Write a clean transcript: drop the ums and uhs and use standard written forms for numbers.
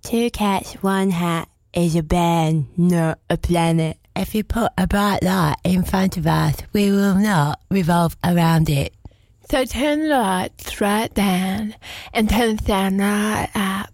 Two cats, one hat is a band, not a planet. If you put a bright light in front of us, we will not revolve around it. So turn the lights right down and turn the sound right up.